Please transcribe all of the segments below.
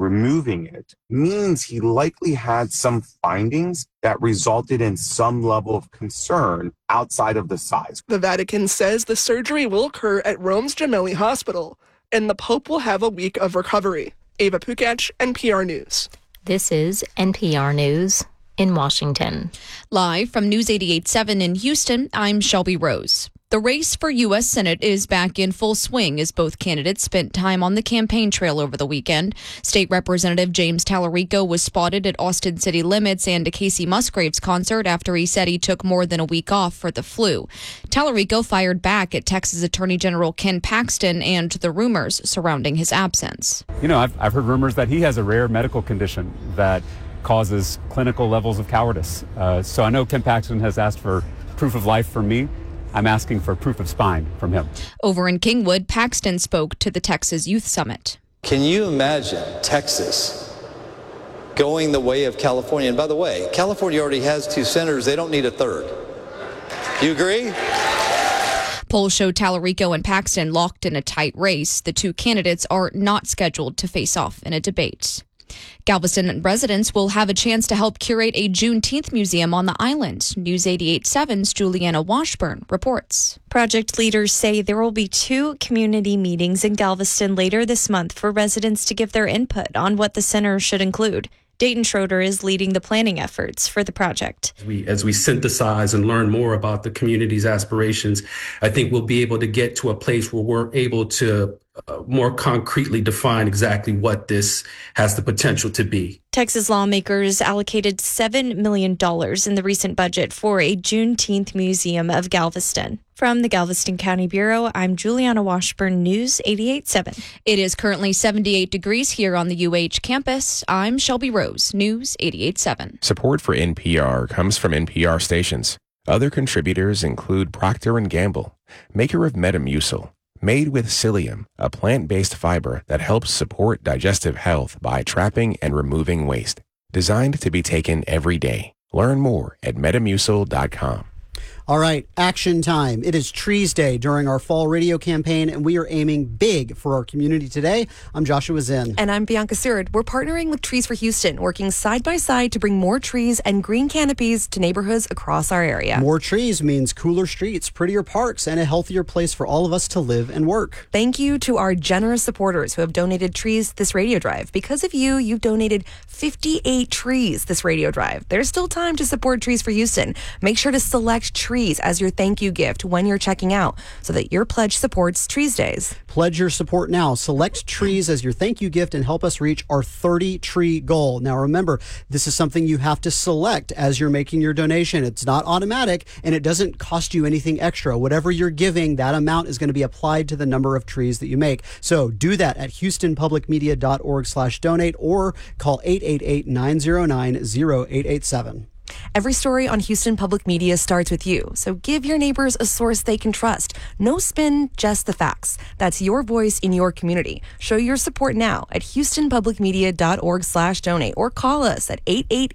removing it means he likely had some findings that resulted in some level of concern outside of the size. The Vatican says the surgery will occur at Rome's Gemelli Hospital, and the Pope will have a week of recovery. Ava Pukach, NPR News. This is NPR News in Washington. Live from News 88.7 in Houston, I'm Shelby Rose. The race for U.S. Senate is back in full swing as both candidates spent time on the campaign trail over the weekend. State Representative James Tallarico was spotted at Austin City Limits and a Casey Musgraves concert after he said he took more than a week off for the flu. Tallarico fired back at Texas Attorney General Ken Paxton and the rumors surrounding his absence. You know, I've heard rumors that he has a rare medical condition that causes clinical levels of cowardice. So I know Ken Paxton has asked for proof of life from me. I'm asking for proof of spine from him. Over in Kingwood, Paxton spoke to the Texas Youth Summit. Can you imagine Texas going the way of California? And by the way, California already has 2 senators. They don't need a third. You agree? Polls show Tallarico and Paxton locked in a tight race. The two candidates are not scheduled to face off in a debate. Galveston residents will have a chance to help curate a Juneteenth museum on the island. News 88.7's Juliana Washburn reports. Project leaders say there will be 2 community meetings in Galveston later this month for residents to give their input on what the center should include. Dayton Schroeder is leading the planning efforts for the project. As we synthesize and learn more about the community's aspirations, I think we'll be able to get to a place where we're able to more concretely define exactly what this has the potential to be. Texas lawmakers allocated $7 million in the recent budget for a Juneteenth Museum of Galveston. From the Galveston County Bureau, I'm Juliana Washburn, News 88.7. It is currently 78 degrees here on the UH campus. I'm Shelby Rose, News 88.7. Support for NPR comes from NPR stations. Other contributors include Procter & Gamble, maker of Metamucil, made with psyllium, a plant-based fiber that helps support digestive health by trapping and removing waste. Designed to be taken every day. Learn more at Metamucil.com. All right, action time. It is Trees Day during our fall radio campaign, and we are aiming big for our community today. I'm Joshua Zinn. And I'm Bianca Seward. We're partnering with Trees for Houston, working side by side to bring more trees and green canopies to neighborhoods across our area. More trees means cooler streets, prettier parks, and a healthier place for all of us to live and work. Thank you to our generous supporters who have donated trees this radio drive. Because of you, you've donated 58 trees this radio drive. There's still time to support Trees for Houston. Make sure to select trees as your thank you gift when you're checking out so that your pledge supports Trees Days. Pledge your support now. Select trees as your thank you gift and help us reach our 30 tree goal. Now remember, this is something you have to select as you're making your donation. It's not automatic and it doesn't cost you anything extra. Whatever you're giving, that amount is going to be applied to the number of trees that you make. So do that at houstonpublicmedia.org/donate or call 888-909-0887. Every story on Houston Public Media starts with you, so give your neighbors a source they can trust. No spin, just the facts. That's your voice in your community. Show your support now at houstonpublicmedia.org/donate or call us at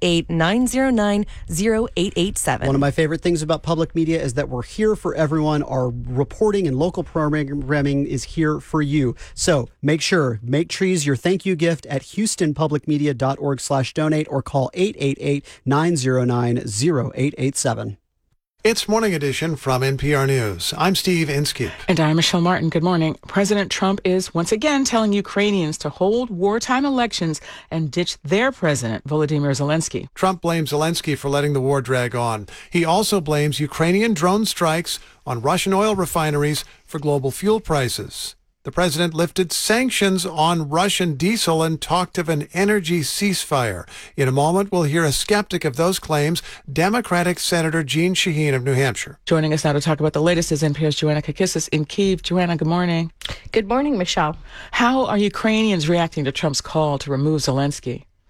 888-909-0887. One of my favorite things about public media is that we're here for everyone. Our reporting and local programming is here for you. So make trees your thank you gift at houstonpublicmedia.org/donate or call 888-909-0887. It's Morning Edition from NPR News. I'm Steve Inskeep. And I'm Michelle Martin. Good morning. President Trump is once again telling Ukrainians to hold wartime elections and ditch their president, Volodymyr Zelensky. Trump blames Zelensky for letting the war drag on. He also blames Ukrainian drone strikes on Russian oil refineries for global fuel prices. The president lifted sanctions on Russian diesel and talked of an energy ceasefire. In a moment, we'll hear a skeptic of those claims, Democratic Senator Jeanne Shaheen of New Hampshire. Joining us now to talk about the latest is NPR's Joanna Kakissis in Kyiv. Joanna, good morning. Good morning, Michelle. How are Ukrainians reacting to Trump's call to remove Zelensky?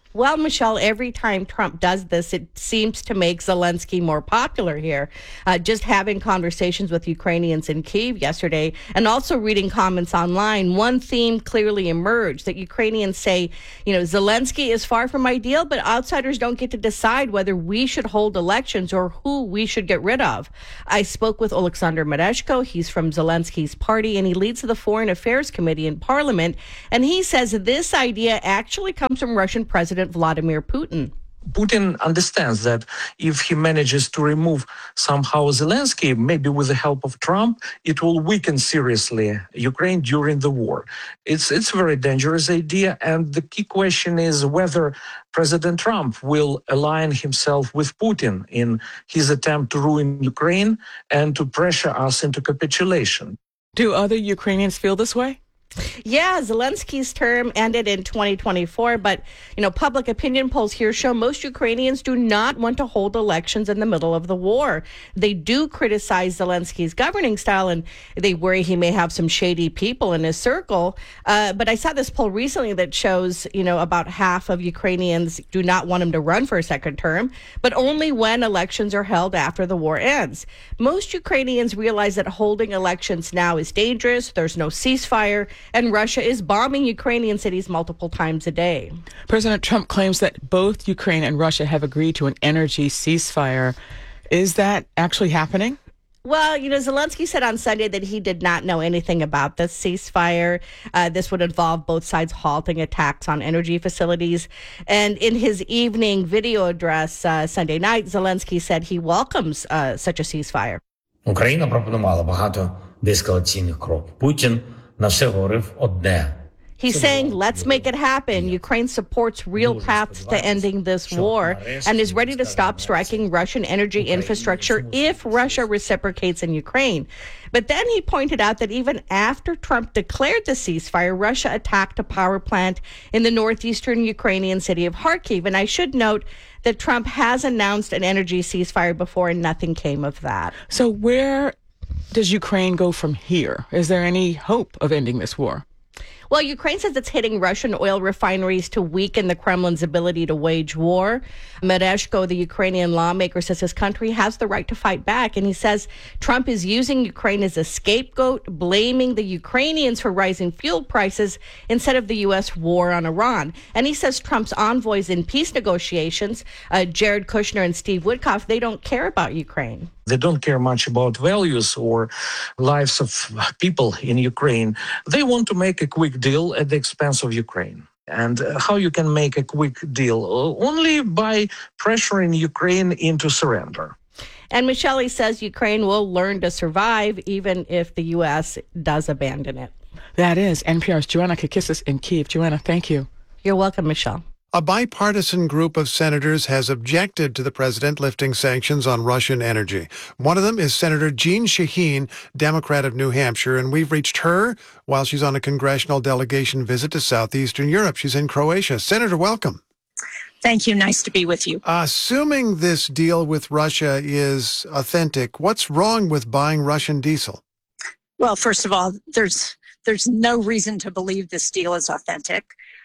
Well, Michelle, every time Trump does this, it seems to make Zelensky more popular here. Just having conversations with Ukrainians in Kyiv yesterday and also reading comments online, one theme clearly emerged that Ukrainians say, Zelensky is far from ideal, but outsiders don't get to decide whether we should hold elections or who we should get rid of. I spoke with Oleksandr Mereshko. He's from Zelensky's party, and he leads the Foreign Affairs Committee in Parliament. And he says this idea actually comes from Russian President Vladimir Putin. Putin understands that if he manages to remove somehow Zelensky, maybe with the help of Trump, it will weaken seriously Ukraine during the war. It's a very dangerous idea. And the key question is whether President Trump will align himself with Putin in his attempt to ruin Ukraine and to pressure us into capitulation. Do other Ukrainians feel this way? Yeah, Zelensky's term ended in 2024, but, public opinion polls here show most Ukrainians do not want to hold elections in the middle of the war. They do criticize Zelensky's governing style, and they worry he may have some shady people in his circle. But I saw this poll recently that shows, about half of Ukrainians do not want him to run for a second term, but only when elections are held after the war ends. Most Ukrainians realize that holding elections now is dangerous. There's no ceasefire. And Russia is bombing Ukrainian cities multiple times a day. President Trump claims that both Ukraine and Russia have agreed to an energy ceasefire. Is that actually happening? Well, Zelensky said on Sunday that he did not know anything about this ceasefire. This would involve both sides halting attacks on energy facilities. And in his evening video address Sunday night, Zelensky said he welcomes such a ceasefire. Україна пропонувала багато деескалаційних кроків. Путін на все говорив одне. He's saying, let's make it happen. Ukraine supports real paths to ending this war and is ready to stop striking Russian energy infrastructure if Russia reciprocates in Ukraine. But then he pointed out that even after Trump declared the ceasefire, Russia attacked a power plant in the northeastern Ukrainian city of Kharkiv. And I should note that Trump has announced an energy ceasefire before and nothing came of that. So where does Ukraine go from here? Is there any hope of ending this war? Well, Ukraine says it's hitting Russian oil refineries to weaken the Kremlin's ability to wage war. Mereshko, the Ukrainian lawmaker, says his country has the right to fight back. And he says Trump is using Ukraine as a scapegoat, blaming the Ukrainians for rising fuel prices instead of the U.S. war on Iran. And he says Trump's envoys in peace negotiations, Jared Kushner and Steve Witkoff, they don't care about Ukraine. They don't care much about values or lives of people in Ukraine. They want to make a quick deal at the expense of Ukraine. And how you can make a quick deal? Only by pressuring Ukraine into surrender. And Michelle says Ukraine will learn to survive even if the U.S. does abandon it. That is NPR's Joanna Kakissis in Kyiv. Joanna, thank you. You're welcome, Michelle. A bipartisan group of senators has objected to the president lifting sanctions on Russian energy. One of them is Senator Jeanne Shaheen, Democrat of New Hampshire, and we've reached her while she's on a congressional delegation visit to southeastern Europe. She's in Croatia. Senator, welcome. Thank you. Nice to be with you. Assuming this deal with Russia is authentic, what's wrong with buying Russian diesel? Well, first of all, there's no reason to believe this deal is authentic.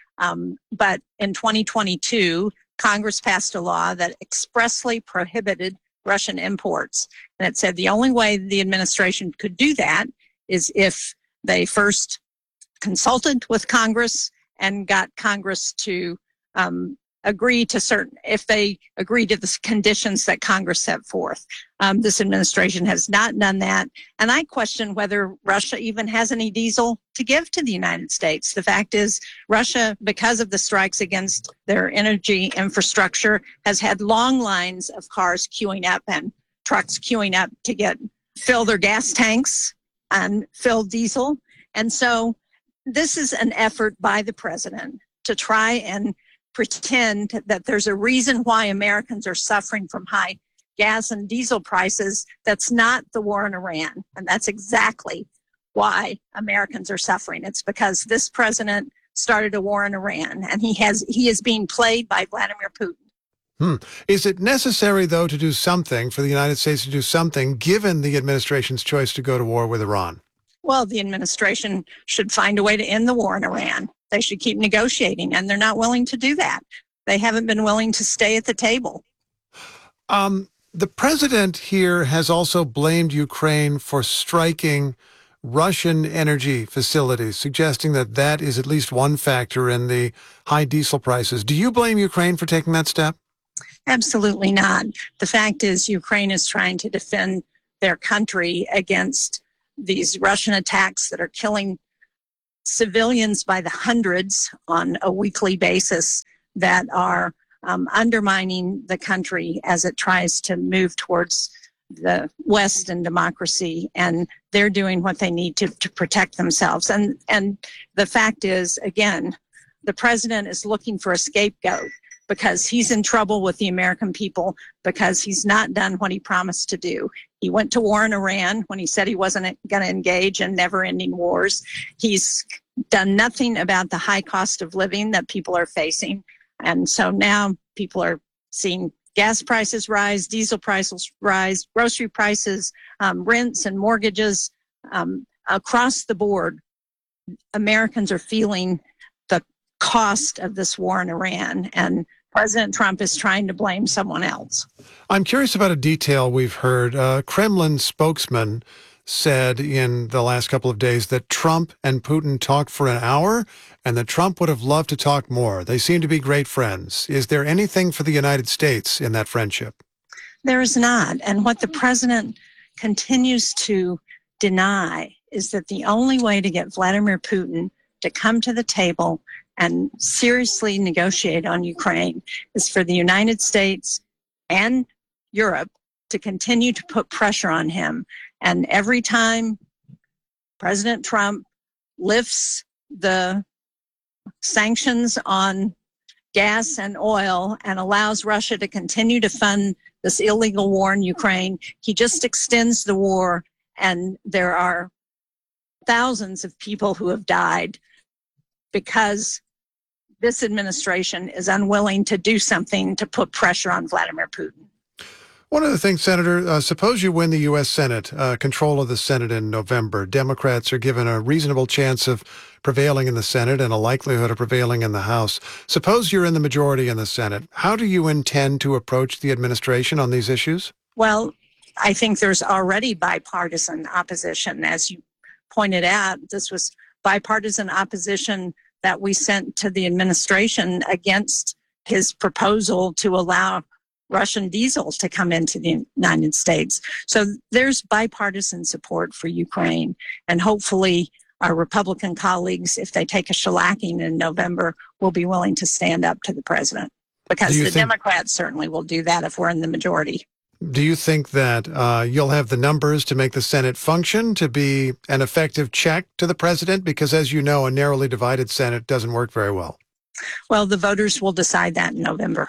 But in 2022, Congress passed a law that expressly prohibited Russian imports. And it said the only way the administration could do that is if they first consulted with Congress and got Congress to agree to if they agree to the conditions that Congress set forth. This administration has not done that. And I question whether Russia even has any diesel to give to the United States. The fact is, Russia, because of the strikes against their energy infrastructure, has had long lines of cars queuing up and trucks queuing up to fill their gas tanks and fill diesel. And so this is an effort by the president to try and pretend that there's a reason why Americans are suffering from high gas and diesel prices. That's not the war in Iran. And that's exactly why Americans are suffering. It's because this president started a war in Iran, and he is being played by Vladimir Putin. Is it necessary, though, to do something, for the United States to do something, given the administration's choice to go to war with Iran? Well, the administration should find a way to end the war in Iran. They should keep negotiating, and they're not willing to do that. they haven't been willing to stay at the table. The president here has also blamed Ukraine for striking Russian energy facilities, suggesting that that is at least one factor in the high diesel prices. Do you blame Ukraine for taking that step? Absolutely not. The fact is, Ukraine is trying to defend their country against these Russian attacks that are killing civilians by the hundreds on a weekly basis, that are undermining the country as it tries to move towards the West and democracy, and they're doing what they need to protect themselves. And the fact is, again, the president is looking for a scapegoat because he's in trouble with the American people because he's not done what he promised to do. He went to war in Iran when he said he wasn't going to engage in never-ending wars. He's done nothing about the high cost of living that people are facing. And so now people are seeing gas prices rise, diesel prices rise, grocery prices, rents and mortgages across the board. Americans are feeling the cost of this war in Iran, and President Trump is trying to blame someone else. I'm curious about a detail we've heard. Kremlin spokesman said in the last couple of days that Trump and Putin talked for an hour and that Trump would have loved to talk more. They seem to be great friends. Is there anything for the United States in that friendship? There is not. And what the president continues to deny is that the only way to get Vladimir Putin to come to the table and seriously negotiate on Ukraine is for the United States and Europe to continue to put pressure on him. And every time President Trump lifts the sanctions on gas and oil and allows Russia to continue to fund this illegal war in Ukraine, he just extends the war, and there are thousands of people who have died because this administration is unwilling to do something to put pressure on Vladimir Putin. One of the things, Senator, suppose you win the U.S. Senate, control of the Senate in November. Democrats are given a reasonable chance of prevailing in the Senate and a likelihood of prevailing in the House. Suppose you're in the majority in the Senate. How do you intend to approach the administration on these issues? Well, I think there's already bipartisan opposition. As you pointed out, this was bipartisan opposition that we sent to the administration against his proposal to allow Russian diesel to come into the United States. So there's bipartisan support for Ukraine, and hopefully our Republican colleagues, if they take a shellacking in November, will be willing to stand up to the president, because the Democrats certainly will do that if we're in the majority. Do you think that you'll have the numbers to make the Senate function, to be an effective check to the president? Because as you know, a narrowly divided Senate doesn't work very well. Well, the voters will decide that in November.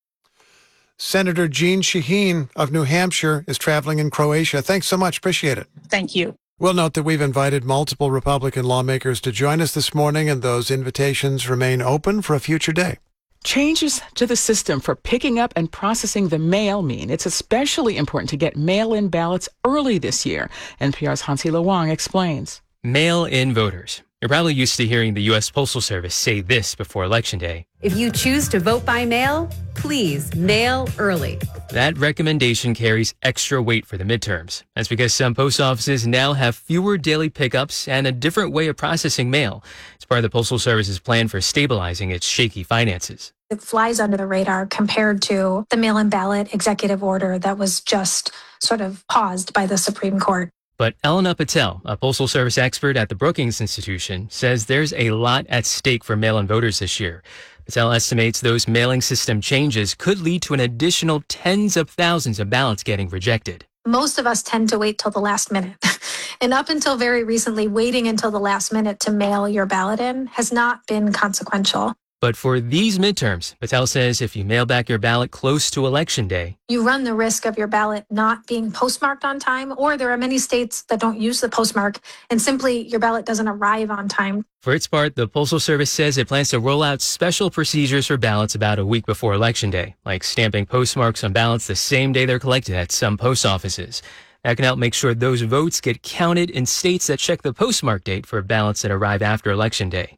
Senator Jeanne Shaheen of New Hampshire is traveling in Croatia. Thanks so much. Appreciate it. Thank you. We'll note that we've invited multiple Republican lawmakers to join us this morning, and those invitations remain open for a future day. Changes to the system for picking up and processing the mail mean it's especially important to get mail-in ballots early this year. NPR's Hansi Lo Wang explains. Mail-in voters. You're probably used to hearing the U.S. Postal Service say this before Election Day. If you choose to vote by mail, please mail early. That recommendation carries extra weight for the midterms. That's because some post offices now have fewer daily pickups and a different way of processing mail. It's part of the Postal Service's plan for stabilizing its shaky finances. It flies under the radar compared to the mail-in ballot executive order that was just sort of paused by the Supreme Court. But Elena Patel, a Postal Service expert at the Brookings Institution, says there's a lot at stake for mail-in voters this year. Patel estimates those mailing system changes could lead to an additional tens of thousands of ballots getting rejected. Most of us tend to wait till the last minute. And up until very recently, waiting until the last minute to mail your ballot in has not been consequential. But for these midterms, Patel says if you mail back your ballot close to Election Day, you run the risk of your ballot not being postmarked on time, or there are many states that don't use the postmark and simply your ballot doesn't arrive on time. For its part, the Postal Service says it plans to roll out special procedures for ballots about a week before Election Day, like stamping postmarks on ballots the same day they're collected at some post offices. That can help make sure those votes get counted in states that check the postmark date for ballots that arrive after Election Day.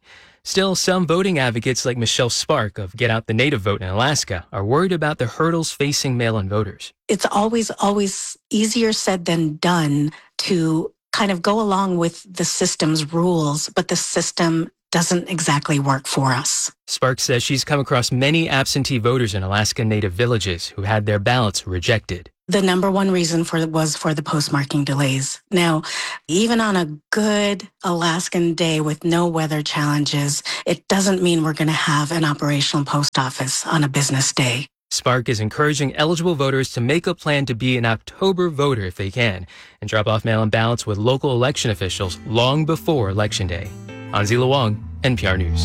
Still, some voting advocates like Michelle Spark of Get Out the Native Vote in Alaska are worried about the hurdles facing mail-in voters. It's always easier said than done to kind of go along with the system's rules, but the system doesn't exactly work for us. Spark says she's come across many absentee voters in Alaska Native villages who had their ballots rejected. The number one reason was for the postmarking delays. Now, even on a good Alaskan day with no weather challenges, it doesn't mean we're going to have an operational post office on a business day. Spark is encouraging eligible voters to make a plan to be an October voter if they can, and drop off mail-in ballots with local election officials long before Election Day. Hansi Luang, NPR News.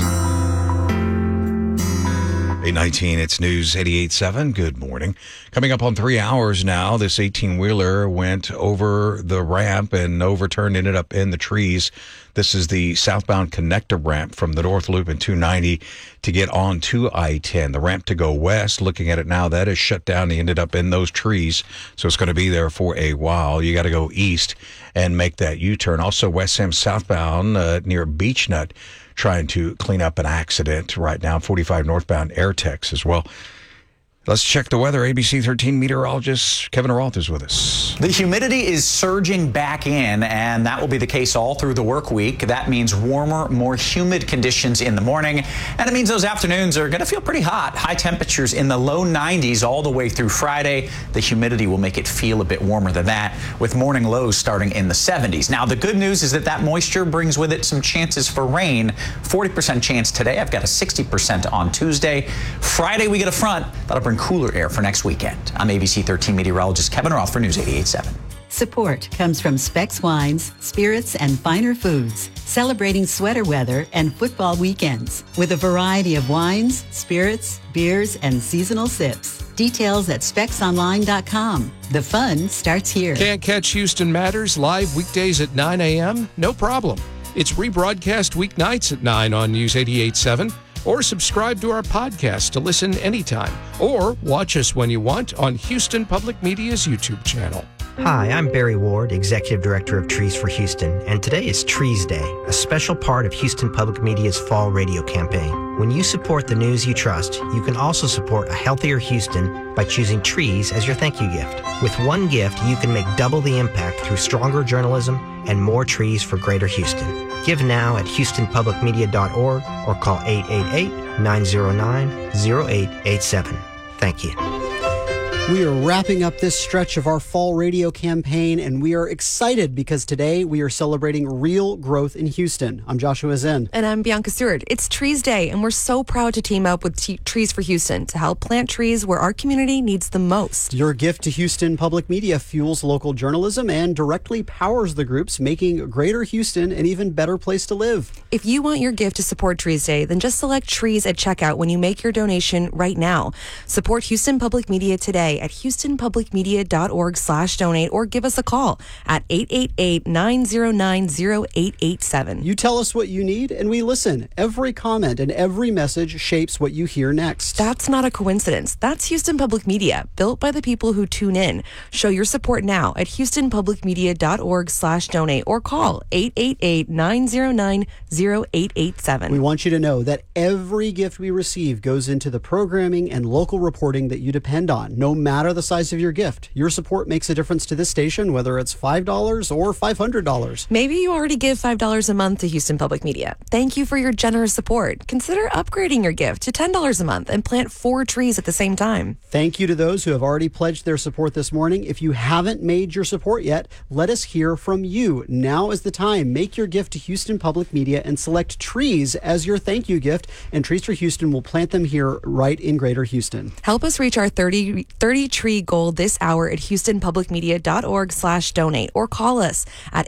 8:19, it's News 88.7. Good morning. Coming up on 3 hours now, this 18-wheeler went over the ramp and overturned, ended up in the trees. This is the southbound connector ramp from the North Loop and 290 to get on to I-10. The ramp to go west, looking at it now, that is shut down. He ended up in those trees, so it's going to be there for a while. You got to go east and make that U-turn. Also, West Sam southbound near Beech Nut, trying to clean up an accident right now. 45 northbound Airtex as well. Let's check the weather. ABC 13 meteorologist Kevin Roth is with us. The humidity is surging back in, and that will be the case all through the work week. That means warmer, more humid conditions in the morning, and it means those afternoons are going to feel pretty hot. High temperatures in the low 90s all the way through Friday. The humidity will make it feel a bit warmer than that, with morning lows starting in the 70s. Now, the good news is that moisture brings with it some chances for rain. 40% chance today. I've got a 60% on Tuesday. Friday, we get a front that'll bring cooler air for next weekend. I'm ABC 13 meteorologist Kevin Roth for News 88.7. Support comes from Specs Wines, Spirits, and Finer Foods, celebrating sweater weather and football weekends with a variety of wines, spirits, beers, and seasonal sips. Details at specsonline.com. The fun starts here. Can't catch Houston Matters live weekdays at 9 a.m.? No problem. It's rebroadcast weeknights at 9 on News 88.7. Or subscribe to our podcast to listen anytime. Or watch us when you want on Houston Public Media's YouTube channel. Hi, I'm Barry Ward, Executive Director of Trees for Houston, and today is Trees Day, a special part of Houston Public Media's fall radio campaign. When you support the news you trust, you can also support a healthier Houston by choosing trees as your thank you gift. With one gift, you can make double the impact through stronger journalism and more trees for Greater Houston. Give now at houstonpublicmedia.org or call 888-909-0887. Thank you. We are wrapping up this stretch of our fall radio campaign, and we are excited because today we are celebrating real growth in Houston. I'm Joshua Zinn. And I'm Bianca Stewart. It's Trees Day, and we're so proud to team up with Trees for Houston to help plant trees where our community needs them most. Your gift to Houston Public Media fuels local journalism and directly powers the groups, making Greater Houston an even better place to live. If you want your gift to support Trees Day, then just select trees at checkout when you make your donation right now. Support Houston Public Media today at houstonpublicmedia.org/donate or give us a call at 888-909-0887. You tell us what you need and we listen. Every comment and every message shapes what you hear next. That's not a coincidence. That's Houston Public Media, built by the people who tune in. Show your support now at houstonpublicmedia.org/donate or call 888-909-0887. We want you to know that every gift we receive goes into the programming and local reporting that you depend on, no matter the size of your gift. Your support makes a difference to this station, whether it's $5 or $500. Maybe you already give $5 a month to Houston Public Media. Thank you for your generous support. Consider upgrading your gift to $10 a month and plant 4 trees at the same time. Thank you to those who have already pledged their support this morning. If you haven't made your support yet, let us hear from you. Now is the time. Make your gift to Houston Public Media and select trees as your thank you gift, and Trees for Houston will plant them here right in Greater Houston. Help us reach our 30 tree goal this hour at houstonpublicmedia.org/donate or call us at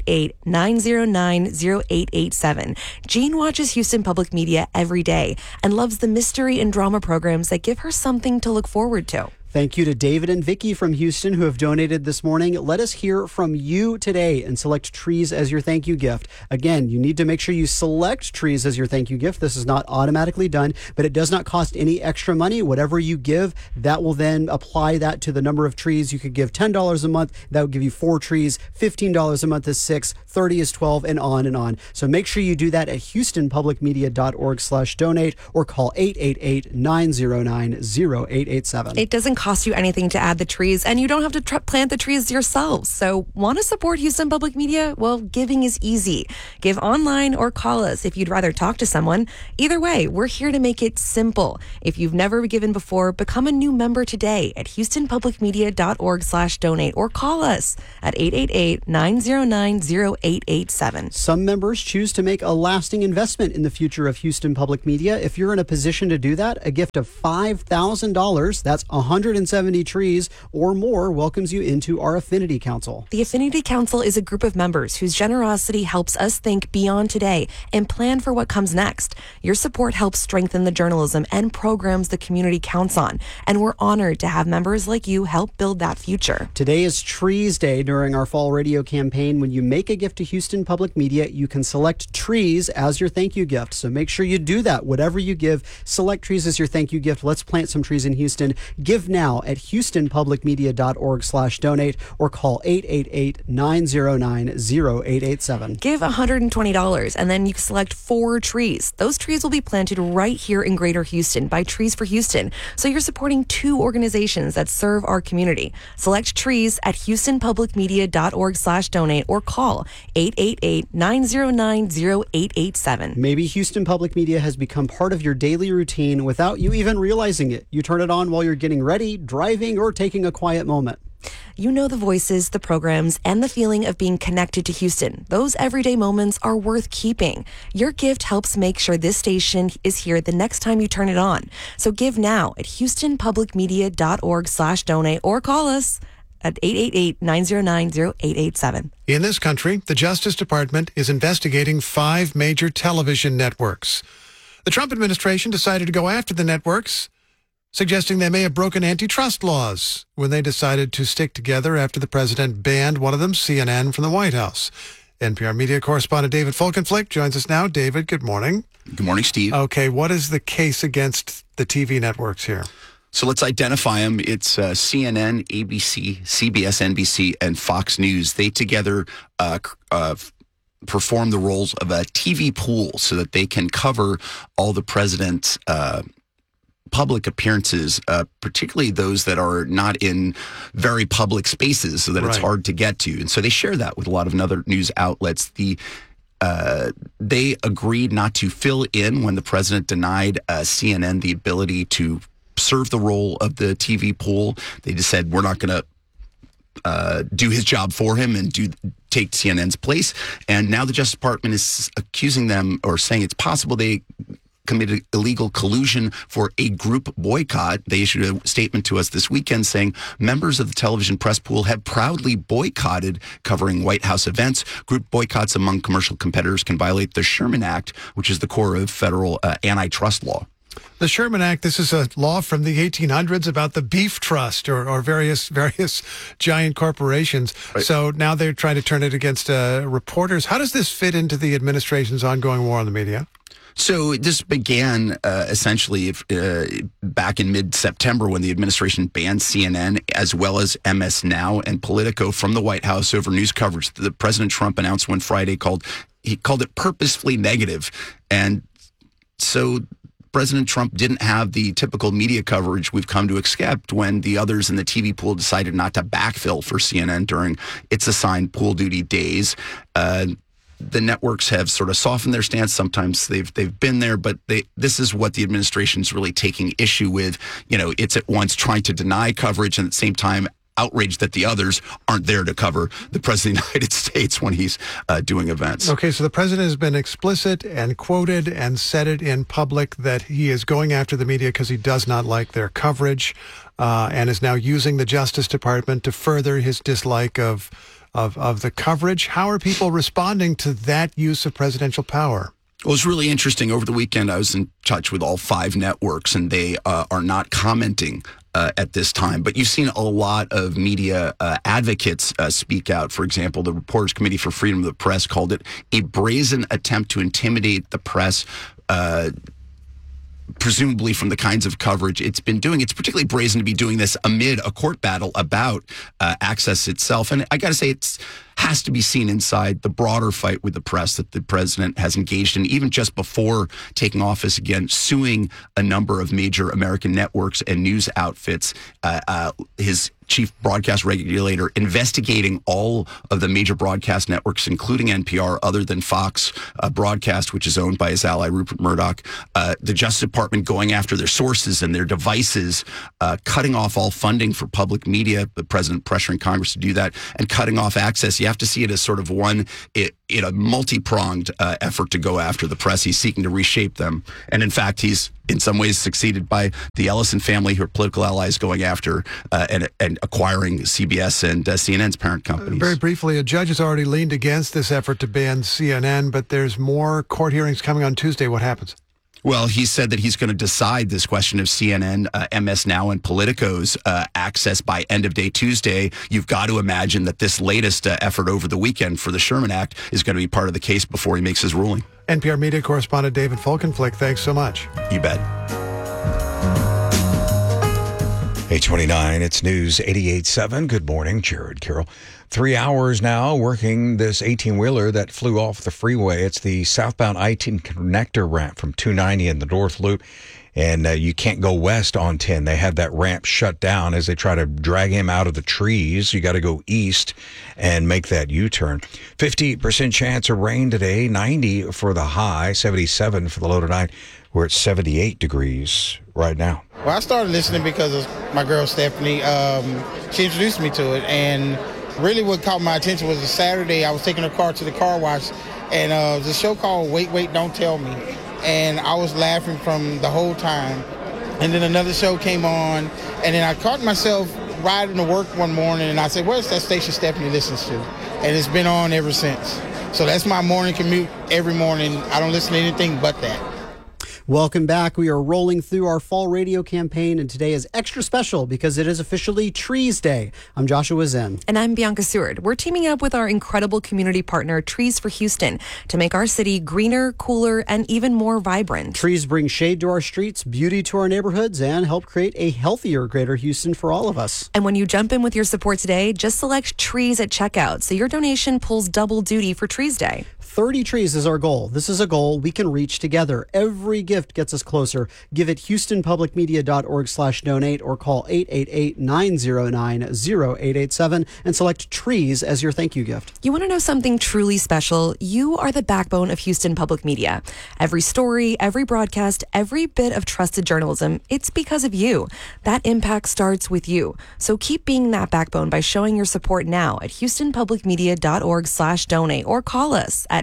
888-909-0887. Jean watches Houston Public Media every day and loves the mystery and drama programs that give her something to look forward to. Thank you to David and Vicky from Houston who have donated this morning. Let us hear from you today and select trees as your thank you gift. Again, you need to make sure you select trees as your thank you gift. This is not automatically done, but it does not cost any extra money. Whatever you give, that will then apply that to the number of trees. You could give $10 a month. That would give you 4 trees. $15 a month is 6. 30 is 12, and on and on. So make sure you do that at houstonpublicmedia.org/donate or call 888-909-0887. It doesn't cost you anything to add the trees, and you don't have to plant the trees yourselves. So want to support Houston Public Media? Well, giving is easy. Give online or call us if you'd rather talk to someone. Either way, we're here to make it simple. If you've never given before, become a new member today at houstonpublicmedia.org/donate or call us at 888-909-0887. Some members choose to make a lasting investment in the future of Houston Public Media. If you're in a position to do that, a gift of $5,000, that's 170 trees or more, welcomes you into our Affinity Council. The Affinity Council is a group of members whose generosity helps us think beyond today and plan for what comes next. Your support helps strengthen the journalism and programs the community counts on, and we're honored to have members like you help build that future. Today is Trees Day during our fall radio campaign. When you make a gift to Houston Public Media, you can select trees as your thank you gift. So make sure you do that. Whatever you give, select trees as your thank you gift. Let's plant some trees in Houston. Give now at houstonpublicmedia.org/donate or call 888-909-0887. Give $120 and then you can select 4 trees. Those trees will be planted right here in Greater Houston by Trees for Houston. So you're supporting 2 organizations that serve our community. Select trees at houstonpublicmedia.org/donate or call 888-909-0887. Maybe Houston Public Media has become part of your daily routine without you even realizing it. You turn it on while you're getting ready, driving, or taking a quiet moment. You know the voices, the programs, and the feeling of being connected to Houston. Those everyday moments are worth keeping. Your gift helps make sure this station is here the next time you turn it on. So give now at houstonpublicmedia.org/donate or call us at 888-909-0887. In this country, the Justice Department is investigating 5 major television networks. The Trump administration decided to go after the networks, suggesting they may have broken antitrust laws when they decided to stick together after the president banned one of them, CNN, from the White House. NPR media correspondent David Folkenflik joins us now. David, good morning. Good morning, Steve. Okay, what is the case against the TV networks here? So let's identify them. It's CNN, ABC, CBS, NBC, and Fox News. They together perform the roles of a TV pool so that they can cover all the president's public appearances, particularly those that are not in very public spaces so that it's hard to get to. And so they share that with a lot of other news outlets. They agreed not to fill in when the president denied CNN the ability to serve the role of the TV pool. They just said, we're not going to do his job for him and take CNN's place. And now the Justice Department is accusing them or saying it's possible they committed illegal collusion for a group boycott. They issued a statement to us this weekend saying members of the television press pool have proudly boycotted covering White House events. Group boycotts among commercial competitors can violate the Sherman Act, which is the core of federal antitrust law. The Sherman Act, this is a law from the 1800s about the beef trust or various giant corporations. Right. So now they're trying to turn it against reporters. How does this fit into the administration's ongoing war on the media? So this began essentially back in mid-September when the administration banned CNN as well as MS Now and Politico from the White House over news coverage that President Trump announced one Friday called it purposefully negative. And so President Trump didn't have the typical media coverage we've come to accept when the others in the TV pool decided not to backfill for CNN during its assigned pool duty days. The networks have sort of softened their stance. Sometimes they've been there, but this is what the administration's really taking issue with. You know, it's at once trying to deny coverage and at the same time outraged that the others aren't there to cover the president of the United States when he's doing events. Okay, so the president has been explicit and quoted and said it in public that he is going after the media because he does not like their coverage and is now using the Justice Department to further his dislike of the coverage. How are people responding to that use of presidential power? Well, it's really interesting. Over the weekend, I was in touch with all 5 networks, and they are not commenting at this time. But you've seen a lot of media advocates speak out. For example, the Reporters Committee for Freedom of the Press called it a brazen attempt to intimidate the press, presumably from the kinds of coverage it's been doing. It's particularly brazen to be doing this amid a court battle about access itself. And I got to say, it has to be seen inside the broader fight with the press that the president has engaged in, even just before taking office again, suing a number of major American networks and news outfits. His chief broadcast regulator investigating all of the major broadcast networks, including NPR, other than Fox Broadcast, which is owned by his ally Rupert Murdoch. The Justice Department going after their sources and their devices, cutting off all funding for public media, the president pressuring Congress to do that, and cutting off access. You have to see it as sort of in a multi-pronged effort to go after the press. He's seeking to reshape them. And in fact, he's in some ways succeeded by the Ellison family, who are political allies, going after and acquiring CBS and CNN's parent companies. Very briefly, a judge has already leaned against this effort to ban CNN, but there's more court hearings coming on Tuesday. What happens? Well, he said that he's going to decide this question of CNN, MS Now, and Politico's access by end of day Tuesday. You've got to imagine that this latest effort over the weekend for the Sherman Act is going to be part of the case before he makes his ruling. NPR media correspondent David Folkenflik, thanks so much. You bet. 8:29, it's News 88.7. Good morning, Jared Carroll. 3 hours now working this 18-wheeler that flew off the freeway. It's the southbound I-10 connector ramp from 290 in the North Loop. And you can't go west on 10. They have that ramp shut down as they try to drag him out of the trees. You got to go east and make that U-turn. 50% chance of rain today, 90 for the high, 77 for the low tonight. We're at 78 degrees right now. Well, I started listening because of my girl Stephanie. She introduced me to it, and really what caught my attention was a Saturday. I was taking her car to the car wash, and the show called Wait, Wait, Don't Tell Me. And I was laughing from the whole time. And then another show came on, and then I caught myself riding to work one morning, and I said, where's that station Stephanie listens to? And it's been on ever since. So that's my morning commute every morning. I don't listen to anything but that. Welcome back. We are rolling through our fall radio campaign, and today is extra special because it is officially Trees Day. I'm Joshua Zen. And I'm Bianca Seward. We're teaming up with our incredible community partner, Trees for Houston, to make our city greener, cooler, and even more vibrant. Trees bring shade to our streets, beauty to our neighborhoods, and help create a healthier Greater Houston for all of us. And when you jump in with your support today, just select Trees at checkout, so your donation pulls double duty for Trees Day. 30 trees is our goal. This is a goal we can reach together. Every gift gets us closer. Give at houstonpublicmedia.org/donate or call 888-909-0887 and select trees as your thank you gift. You want to know something truly special? You are the backbone of Houston Public Media. Every story, every broadcast, every bit of trusted journalism, it's because of you. That impact starts with you. So keep being that backbone by showing your support now at houstonpublicmedia.org/donate or call us at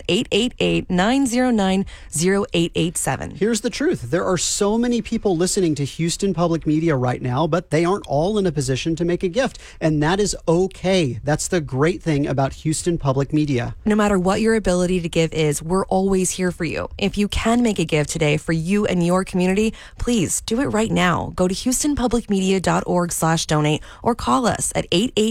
888-909-0887. Here's the truth. There are so many people listening to Houston Public Media right now, but they aren't all in a position to make a gift. And that is okay. That's the great thing about Houston Public Media. No matter what your ability to give is, we're always here for you. If you can make a gift today for you and your community, please do it right now. Go to houstonpublicmedia.org/donate or call us at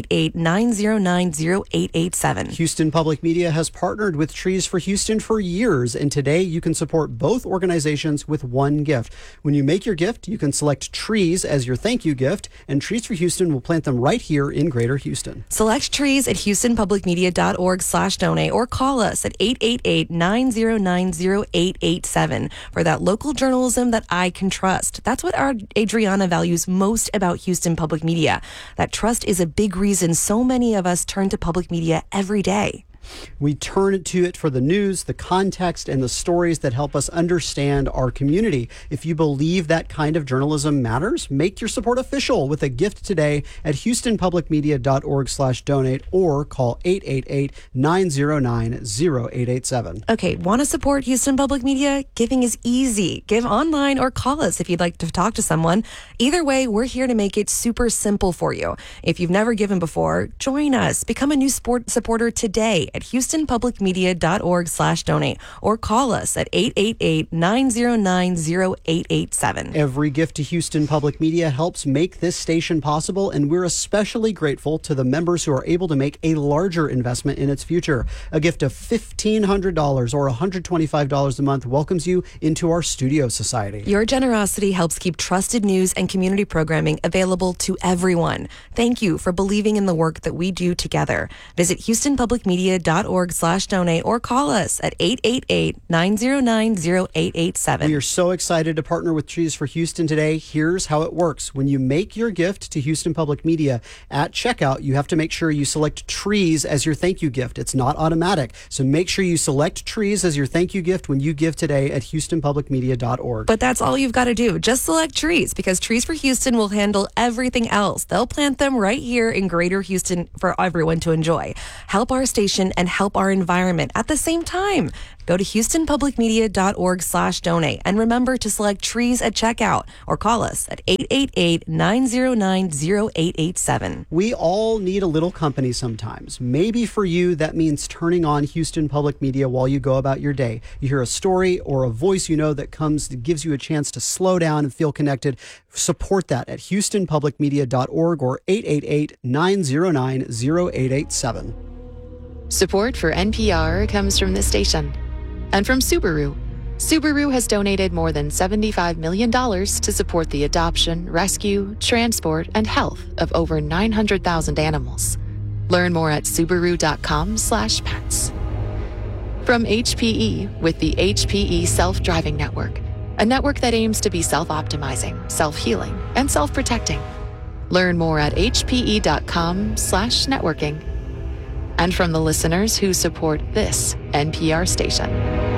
888-909-0887. Houston Public Media has partnered with Trees for Houston for years, and today you can support both organizations with one gift. When you make your gift, you can select Trees as your thank you gift, and Trees for Houston will plant them right here in Greater Houston. Select Trees at houstonpublicmedia.org/donate or call us at 888-909-0887 for that local journalism that I can trust. That's what our Adriana values most about Houston Public Media. That trust is a big reason so many of us turn to public media every day. We turn to it for the news, the context, and the stories that help us understand our community. If you believe that kind of journalism matters, make your support official with a gift today at houstonpublicmedia.org/donate or call 888-909-0887. Okay, want to support Houston Public Media? Giving is easy. Give online or call us if you'd like to talk to someone. Either way, we're here to make it super simple for you. If you've never given before, join us. Become a new supporter today at houstonpublicmedia.org/donate or call us at 888-909-0887. Every gift to Houston Public Media helps make this station possible, and we're especially grateful to the members who are able to make a larger investment in its future. A gift of $1,500 or $125 a month welcomes you into our studio society. Your generosity helps keep trusted news and community programming available to everyone. Thank you for believing in the work that we do together. Visit houstonpublicmedia.org/donate or call us at 888-909-0887. We are so excited to partner with Trees for Houston today. Here's how it works. When you make your gift to Houston Public Media at checkout, you have to make sure you select trees as your thank you gift. It's not automatic. So make sure you select trees as your thank you gift when you give today at houstonpublicmedia.org. But that's all you've got to do. Just select trees, because Trees for Houston will handle everything else. They'll plant them right here in Greater Houston for everyone to enjoy. Help our station and help our environment at the same time. Go to houstonpublicmedia.org/donate and remember to select trees at checkout or call us at 888-909-0887. We all need a little company sometimes. Maybe for you, that means turning on Houston Public Media while you go about your day. You hear a story or a voice you know that gives you a chance to slow down and feel connected. Support that at houstonpublicmedia.org or 888-909-0887. Support for NPR comes from this station and from Subaru. Subaru has donated more than $75 million to support the adoption, rescue, transport, and health of over 900,000 animals. Learn more at Subaru.com/pets. From HPE with the HPE Self-Driving Network, a network that aims to be self-optimizing, self-healing, and self-protecting. Learn more at hpe.com/networking. And from the listeners who support this NPR station.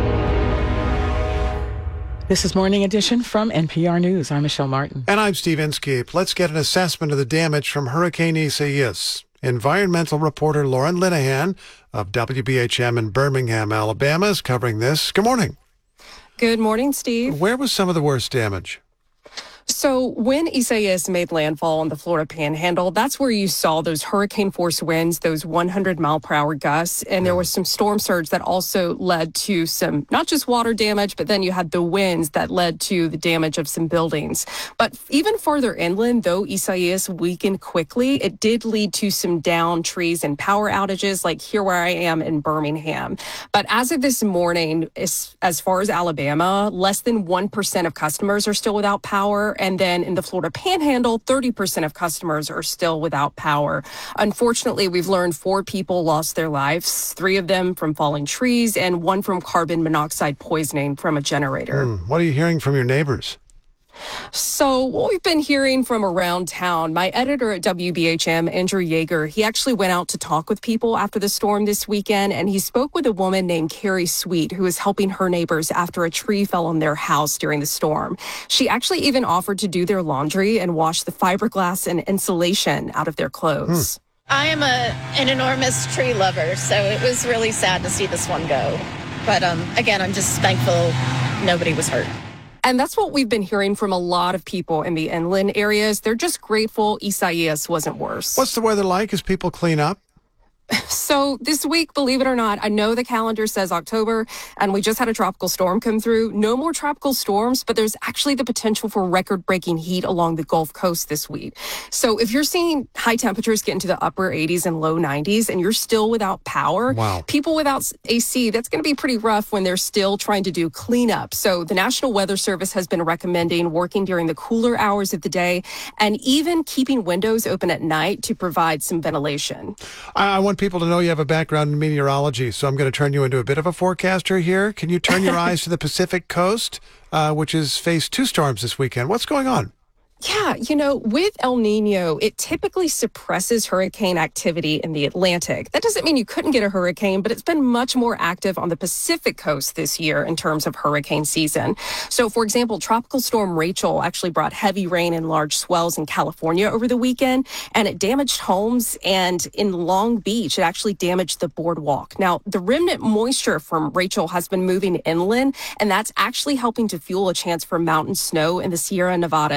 This is Morning Edition from NPR News. I'm Michelle Martin. And I'm Steve Inskeep. Let's get an assessment of the damage from Hurricane Isaias. Environmental reporter Lauren Linehan of WBHM in Birmingham, Alabama is covering this. Good morning. Good morning, Steve. Where was some of the worst damage? So when Isaias made landfall on the Florida Panhandle, that's where you saw those hurricane force winds, those 100-mile-per-hour gusts. And there was some storm surge that also led to some, not just water damage, but then you had the winds that led to the damage of some buildings. But even farther inland, though Isaias weakened quickly, it did lead to some downed trees and power outages, like here where I am in Birmingham. But as of this morning, as far as Alabama, less than 1% of customers are still without power. And then in the Florida Panhandle, 30% of customers are still without power. Unfortunately, we've learned 4 people lost their lives, 3 of them from falling trees and 1 from carbon monoxide poisoning from a generator. What are you hearing from your neighbors? So what we've been hearing from around town, my editor at WBHM, Andrew Yeager, he actually went out to talk with people after the storm this weekend, and he spoke with a woman named Carrie Sweet, who is helping her neighbors after a tree fell on their house during the storm. She actually even offered to do their laundry and wash the fiberglass and insulation out of their clothes. I am an enormous tree lover, so it was really sad to see this one go. But again, I'm just thankful nobody was hurt. And that's what we've been hearing from a lot of people in the inland areas. They're just grateful Isaias wasn't worse. What's the weather like as people clean up? So this week, believe it or not, I know the calendar says October, and we just had a tropical storm come through. No more tropical storms, but there's actually the potential for record-breaking heat along the Gulf Coast this week. So if you're seeing high temperatures get into the upper 80s and low 90s, and you're still without power, people without AC, that's going to be pretty rough when they're still trying to do cleanup. So the National Weather Service has been recommending working during the cooler hours of the day and even keeping windows open at night to provide some ventilation. I want people to know you have a background in meteorology, so I'm going to turn you into a bit of a forecaster here. Can you turn your eyes to the Pacific coast, which has faced 2 storms this weekend? What's going on? Yeah, you know, with El Nino, it typically suppresses hurricane activity in the Atlantic. That doesn't mean you couldn't get a hurricane, but it's been much more active on the Pacific coast this year in terms of hurricane season. So, for example, Tropical Storm Rachel actually brought heavy rain and large swells in California over the weekend, and it damaged homes. And in Long Beach, it actually damaged the boardwalk. Now, the remnant moisture from Rachel has been moving inland, and that's actually helping to fuel a chance for mountain snow in the Sierra Nevada and Rocky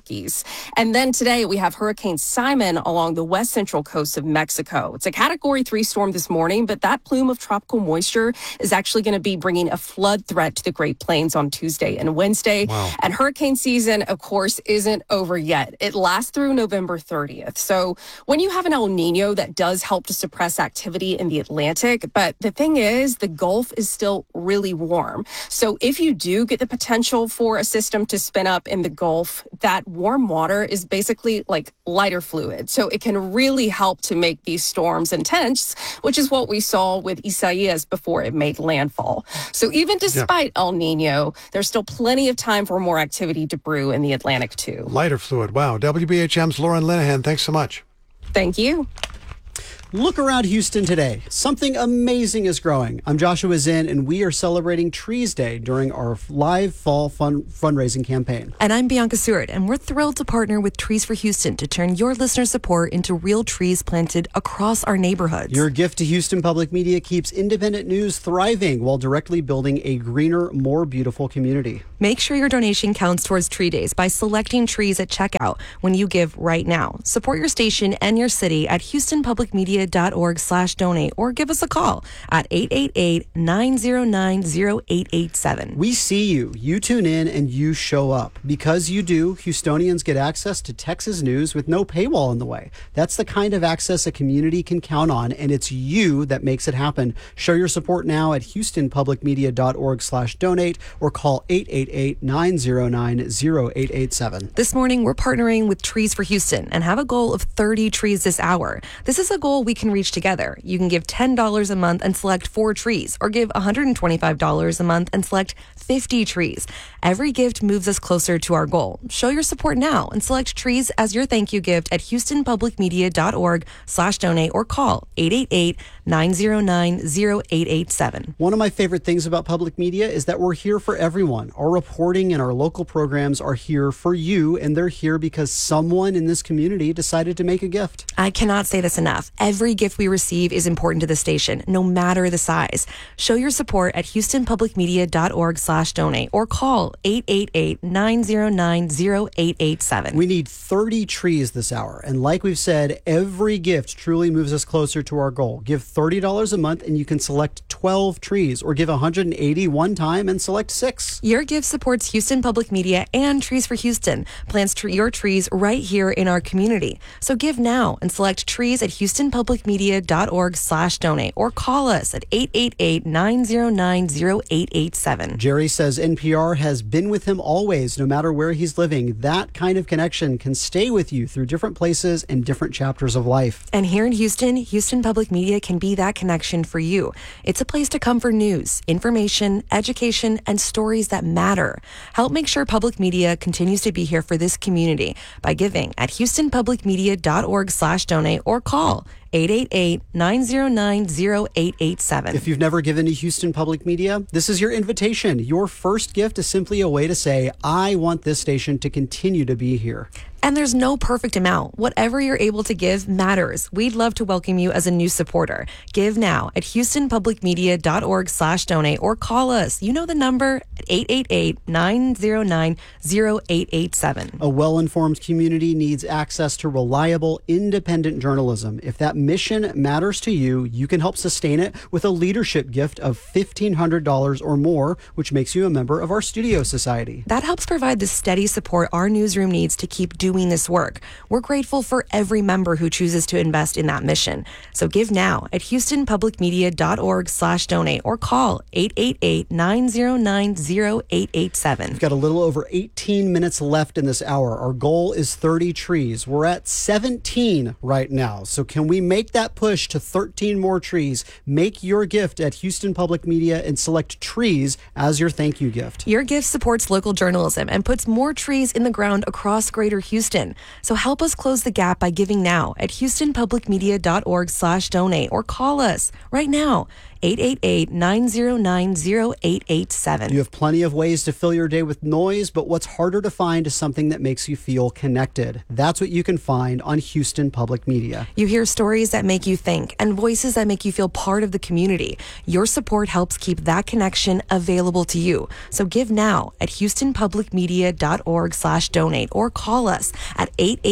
Rockies. And then today we have Hurricane Simon along the west central coast of Mexico. It's a Category 3 storm this morning, but that plume of tropical moisture is actually going to be bringing a flood threat to the Great Plains on Tuesday and Wednesday. Wow. And hurricane season, of course, isn't over yet. It lasts through November 30th. So when you have an El Nino, that does help to suppress activity in the Atlantic. But the thing is, the Gulf is still really warm. So if you do get the potential for a system to spin up in the Gulf, that warm water is basically like lighter fluid. So it can really help to make these storms intense, which is what we saw with Isaias before it made landfall. So even despite El Nino, there's still plenty of time for more activity to brew in the Atlantic too. Lighter fluid. Wow. WBHM's Lauren Linehan, thanks so much. Thank you. Look around Houston today. Something amazing is growing. I'm Joshua Zinn, and we are celebrating Trees Day during our live fall fundraising campaign. And I'm Bianca Seward, and we're thrilled to partner with Trees for Houston to turn your listener support into real trees planted across our neighborhoods. Your gift to Houston Public Media keeps independent news thriving while directly building a greener, more beautiful community. Make sure your donation counts towards Tree Days by selecting trees at checkout when you give right now. Support your station and your city at HoustonPublicMedia.org/donate or give us a call at 888-909-0887. We see you. You tune in and you show up. Because you do, Houstonians get access to Texas news with no paywall in the way. That's the kind of access a community can count on, and it's you that makes it happen. Show your support now at HoustonPublicMedia.org/donate or call 888-909-0887. This morning, we're partnering with Trees for Houston and have a goal of 30 trees this hour. This is a goal we can reach together. You can give $10 a month and select 4 trees, or give $125 a month and select 50 trees. Every gift moves us closer to our goal. Show your support now and select trees as your thank you gift at HoustonPublicMedia.org/donate or call 888-909-0887. One of my favorite things about public media is that we're here for everyone. Our reporting and our local programs are here for you, and they're here because someone in this community decided to make a gift. I cannot say this enough. Every gift we receive is important to the station, no matter the size. Show your support at HoustonPublicMedia.org/donate or call 888-909-0887. We need 30 trees this hour, and like we've said, every gift truly moves us closer to our goal. Give $30 a month and you can select 12 trees, or give $180 one time and select 6. Your gift supports Houston Public Media and Trees for Houston. Plants your trees right here in our community. So give now and select trees at HoustonPublicMedia.org/donate or call us at 888-909-0887. Jerry says NPR has been with him always, no matter where he's living. That kind of connection can stay with you through different places and different chapters of life. And here in Houston, Houston Public Media can be that connection for you. It's a place to come for news, information, education, and stories that matter. Help make sure public media continues to be here for this community by giving at HoustonPublicMedia.org/donate or call 888-909-0887. If you've never given to Houston Public Media, this is your invitation. Your first gift is simply a way to say, I want this station to continue to be here. And there's no perfect amount. Whatever you're able to give matters. We'd love to welcome you as a new supporter. Give now at HoustonPublicMedia.org/donate or call us. You know the number at 888-909-0887. A well-informed community needs access to reliable, independent journalism. If that mission matters to you, you can help sustain it with a leadership gift of $1,500 or more, which makes you a member of our studio society. That helps provide the steady support our newsroom needs to keep doing this work. We're grateful for every member who chooses to invest in that mission. So give now at HoustonPublicMedia.org/donate or call 888-909-0887. We've got a little over 18 minutes left in this hour. Our goal is 30 trees. We're at 17 right now. So can we make that push to 13 more trees? Make your gift at Houston Public Media and select trees as your thank you gift. Your gift supports local journalism and puts more trees in the ground across Greater Houston. So help us close the gap by giving now at HoustonPublicMedia.org/donate or call us right now 888-909-0887. You have plenty of ways to fill your day with noise, but what's harder to find is something that makes you feel connected. That's what you can find on Houston Public Media. You hear stories that make you think and voices that make you feel part of the community. Your support helps keep that connection available to you. So give now at houstonpublicmedia.org/donate or call us at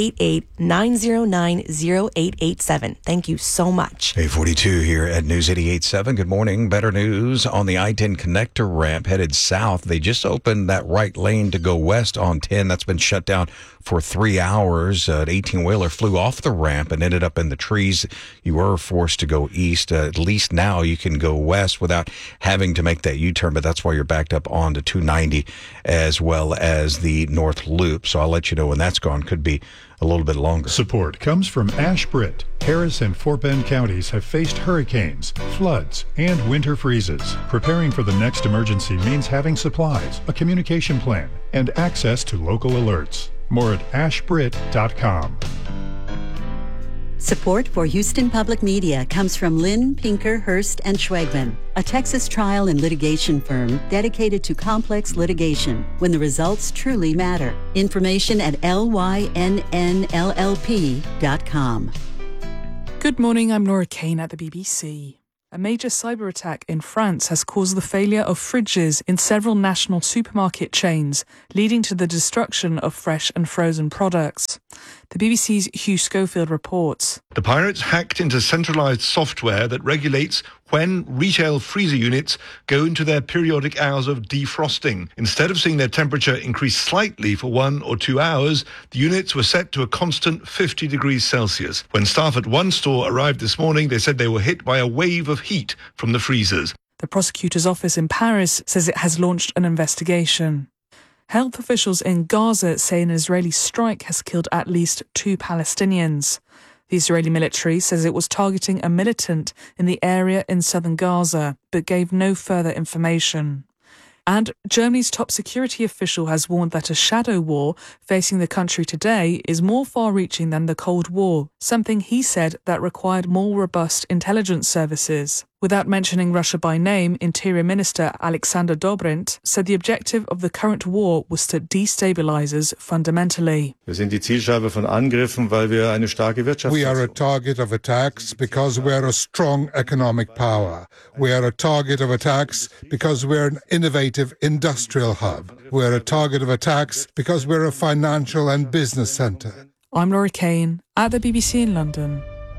888-909-0887. Thank you so much. 842 here at News 88.7. Good morning. Better news on the I-10 connector ramp headed south. They just opened that right lane to go west on 10. That's been shut down for 3 hours. An 18-wheeler flew off the ramp and ended up in the trees. You were forced to go east. At least now you can go west without having to make that U-turn, but that's why you're backed up onto 290 as well as the North Loop. So I'll let you know when that's gone. Could be a little bit longer. Support comes from Ashbrit. Harris and Fort Bend counties have faced hurricanes, floods, and winter freezes. Preparing for the next emergency means having supplies, a communication plan, and access to local alerts. More at ashbrit.com. Support for Houston Public Media comes from Lynn, Pinker, Hurst, and Schwegman, a Texas trial and litigation firm dedicated to complex litigation when the results truly matter. Information at lynnllp.com. Good morning, I'm Laura Kane at the BBC. A major cyber attack in France has caused the failure of fridges in several national supermarket chains, leading to the destruction of fresh and frozen products. The BBC's Hugh Schofield reports. The pirates hacked into centralised software that regulates when retail freezer units go into their periodic hours of defrosting. Instead of seeing their temperature increase slightly for 1 or 2 hours, the units were set to a constant 50 degrees Celsius. When staff at one store arrived this morning, they said they were hit by a wave of heat from the freezers. The prosecutor's office in Paris says it has launched an investigation. Health officials in Gaza say an Israeli strike has killed at least 2 Palestinians. The Israeli military says it was targeting a militant in the area in southern Gaza, but gave no further information. And Germany's top security official has warned that a shadow war facing the country today is more far-reaching than the Cold War, something he said that required more robust intelligence services. Without mentioning Russia by name, Interior Minister Alexander Dobrindt said the objective of the current war was to destabilize us fundamentally. We are a target of attacks because we are a strong economic power. We are a target of attacks because we're an innovative industrial hub. We are a target of attacks because we're a financial and business centre. I'm Laura Kane at the BBC in London.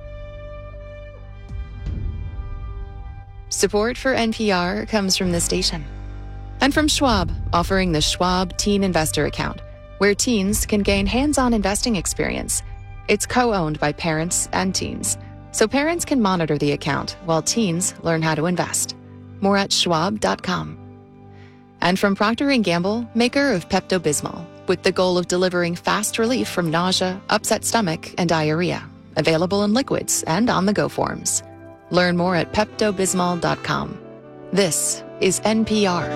Support for NPR comes from this station. And from Schwab, offering the Schwab Teen Investor Account, where teens can gain hands-on investing experience. It's co-owned by parents and teens, so parents can monitor the account while teens learn how to invest. More at schwab.com. And from Procter & Gamble, maker of Pepto-Bismol, with the goal of delivering fast relief from nausea, upset stomach, and diarrhea. Available in liquids and on-the-go forms. Learn more at peptobismol.com. This is NPR.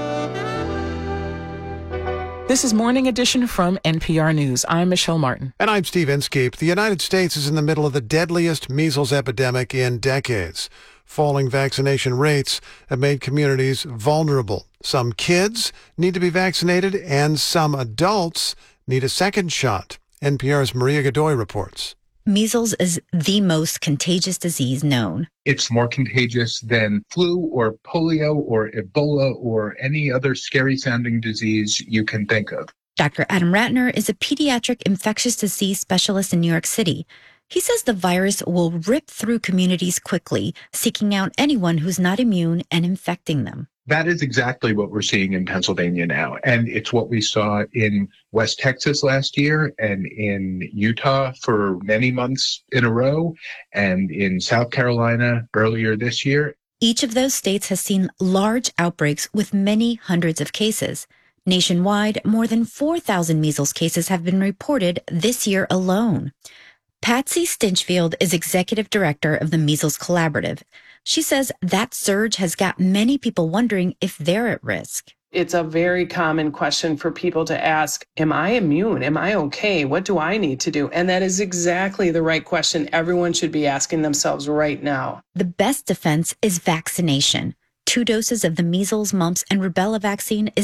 This is Morning Edition from NPR News. I'm Michelle Martin. And I'm Steve Inskeep. The United States is in the middle of the deadliest measles epidemic in decades. Falling vaccination rates have made communities vulnerable. Some kids need to be vaccinated, and some adults need a second shot. NPR's Maria Godoy reports. Measles is the most contagious disease known. It's more contagious than flu or polio or Ebola or any other scary-sounding disease you can think of. Dr. Adam Ratner is a pediatric infectious disease specialist in New York City. He says the virus will rip through communities quickly, seeking out anyone who's not immune and infecting them. That is exactly what we're seeing in Pennsylvania now. And it's what we saw in West Texas last year and in Utah for many months in a row and in South Carolina earlier this year. Each of those states has seen large outbreaks with many hundreds of cases. Nationwide, more than 4,000 measles cases have been reported this year alone. Patsy Stinchfield is executive director of the Measles Collaborative. She says that surge has got many people wondering if they're at risk. It's a very common question for people to ask, am I immune? Am I okay? What do I need to do? And that is exactly the right question everyone should be asking themselves right now. The best defense is vaccination. 2 doses of the measles, mumps, and rubella vaccine is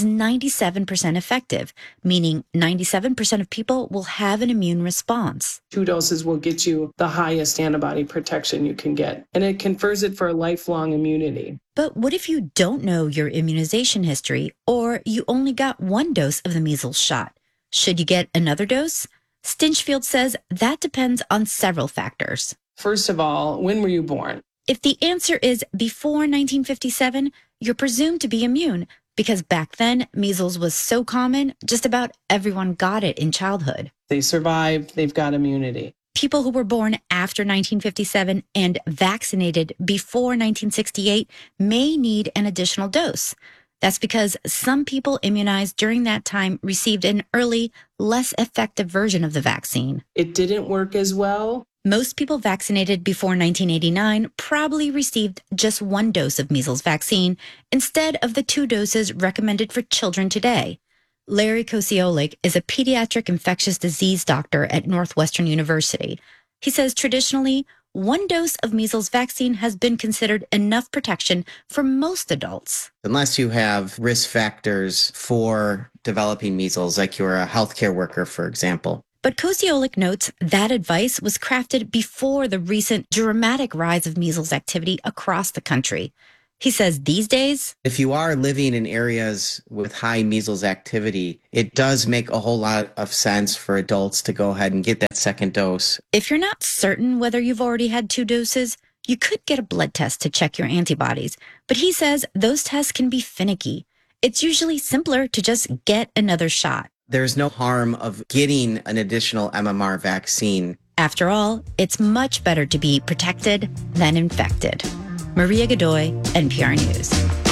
97% effective, meaning 97% of people will have an immune response. 2 doses will get you the highest antibody protection you can get, and it confers it for lifelong immunity. But what if you don't know your immunization history, or you only got 1 dose of the measles shot? Should you get another dose? Stinchfield says that depends on several factors. First of all, when were you born? If the answer is before 1957, you're presumed to be immune because back then, measles was so common, just about everyone got it in childhood. They survived, they've got immunity. People who were born after 1957 and vaccinated before 1968 may need an additional dose. That's because some people immunized during that time received an early, less effective version of the vaccine. It didn't work as well. Most people vaccinated before 1989 probably received just 1 dose of measles vaccine instead of the 2 doses recommended for children today. Larry Kosiolek is a pediatric infectious disease doctor at Northwestern University. He says traditionally, 1 dose of measles vaccine has been considered enough protection for most adults. Unless you have risk factors for developing measles, like you're a healthcare worker, for example. But Kosiolek notes that advice was crafted before the recent dramatic rise of measles activity across the country. He says these days, if you are living in areas with high measles activity, it does make a whole lot of sense for adults to go ahead and get that second dose. If you're not certain whether you've already had 2 doses, you could get a blood test to check your antibodies. But he says those tests can be finicky. It's usually simpler to just get another shot. There's no harm of getting an additional MMR vaccine. After all, it's much better to be protected than infected. Maria Godoy, NPR News.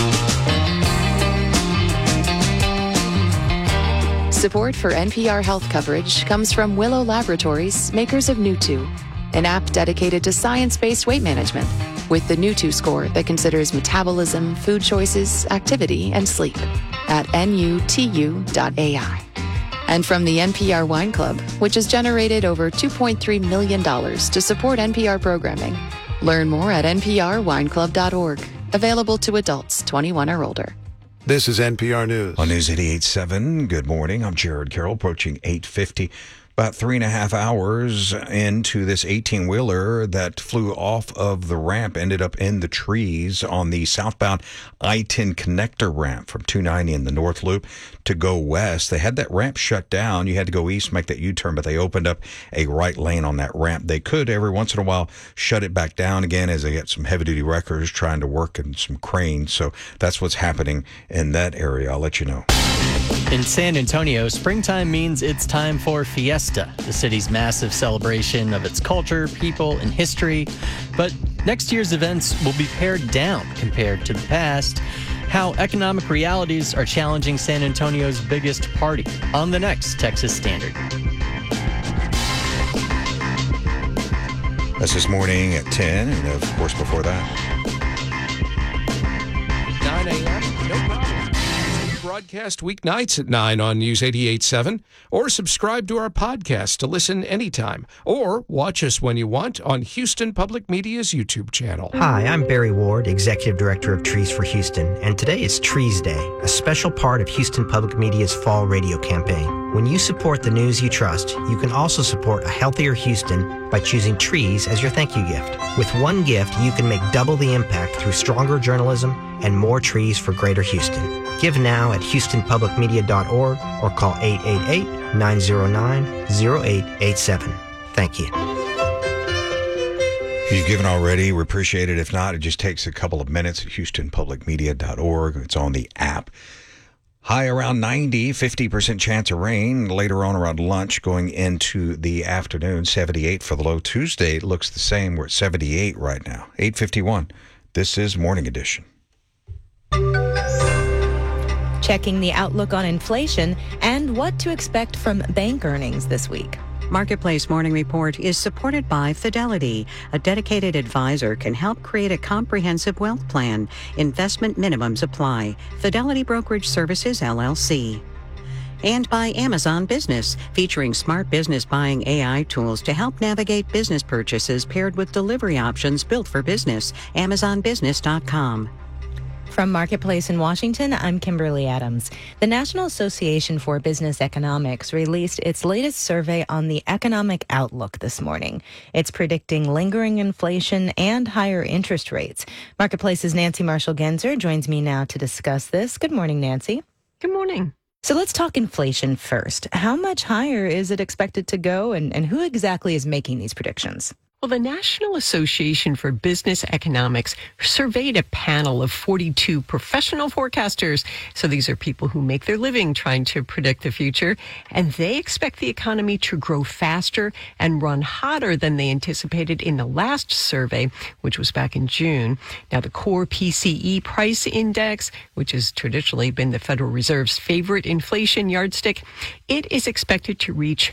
Support for NPR health coverage comes from Willow Laboratories, makers of Nutu, an app dedicated to science-based weight management with the Nutu score that considers metabolism, food choices, activity, and sleep at nutu.ai. And from the NPR Wine Club, which has generated over $2.3 million to support NPR programming. Learn more at nprwineclub.org. Available to adults 21 or older. This is NPR News. On News 88.7, good morning. I'm Jared Carroll, approaching 8:50. About 3.5 hours into this 18-wheeler that flew off of the ramp, ended up in the trees on the southbound I-10 connector ramp from 290 in the North Loop to go west. They had that ramp shut down. You had to go east, make that U-turn, but they opened up a right lane on that ramp. They could every once in a while shut it back down again as they get some heavy-duty wreckers trying to work and some cranes. So that's what's happening in that area. I'll let you know. In San Antonio, springtime means it's time for Fiesta, the city's massive celebration of its culture, people, and history. But next year's events will be pared down compared to the past. How economic realities are challenging San Antonio's biggest party on the next Texas Standard. That's this morning at 10, and of course before that. 9 a.m., no problem. Broadcast weeknights at 9 on News 88.7, or subscribe to our podcast to listen anytime, or watch us when you want on Houston Public Media's YouTube channel. Hi, I'm Barry Ward, Executive Director of Trees for Houston, and today is Trees Day, a special part of Houston Public Media's fall radio campaign. When you support the news you trust, you can also support a healthier Houston by choosing trees as your thank you gift. With one gift, you can make double the impact through stronger journalism and more trees for greater Houston. Give now at houstonpublicmedia.org or call 888-909-0887. Thank you. If you've given already, we appreciate it. If not, it just takes a couple of minutes at houstonpublicmedia.org. It's on the app. High around 90, 50% chance of rain. Later on around lunch going into the afternoon, 78 for the low. Tuesday, it looks the same. We're at 78 right now, 8:51. This is Morning Edition. Checking the outlook on inflation and what to expect from bank earnings this week. Marketplace Morning Report is supported by Fidelity. A dedicated advisor can help create a comprehensive wealth plan. Investment minimums apply. Fidelity Brokerage Services, LLC. And by Amazon Business, featuring smart business buying AI tools to help navigate business purchases paired with delivery options built for business. AmazonBusiness.com. From Marketplace in Washington, I'm Kimberly Adams. The National Association for Business Economics released its latest survey on the economic outlook this morning. It's predicting lingering inflation and higher interest rates. Marketplace's Nancy Marshall-Genzer joins me now to discuss this. Good morning, Nancy. Good morning. So let's talk inflation first. How much higher is it expected to go, and who exactly is making these predictions? Well, the National Association for Business Economics surveyed a panel of 42 professional forecasters. So these are people who make their living trying to predict the future. And they expect the economy to grow faster and run hotter than they anticipated in the last survey, which was back in June. Now, the core PCE price index, which has traditionally been the Federal Reserve's favorite inflation yardstick, it is expected to reach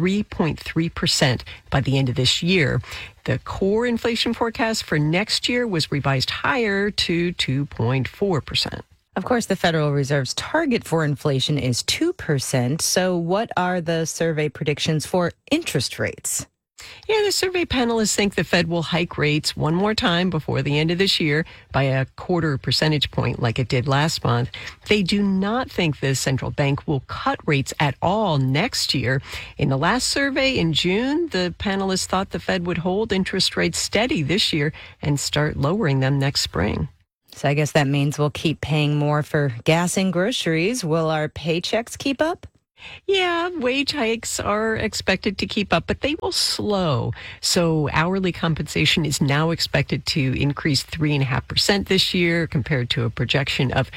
3.3% by the end of this year. The core inflation forecast for next year was revised higher to 2.4%. Of course, the Federal Reserve's target for inflation is 2%. So what are the survey predictions for interest rates? Yeah, the survey panelists think the Fed will hike rates one more time before the end of this year by a 0.25 percentage point like it did last month. They do not think the central bank will cut rates at all next year. In the last survey in June, the panelists thought the Fed would hold interest rates steady this year and start lowering them next spring. So I guess that means we'll keep paying more for gas and groceries. Will our paychecks keep up? Yeah, wage hikes are expected to keep up, but they will slow. So hourly compensation is now expected to increase 3.5% this year compared to a projection of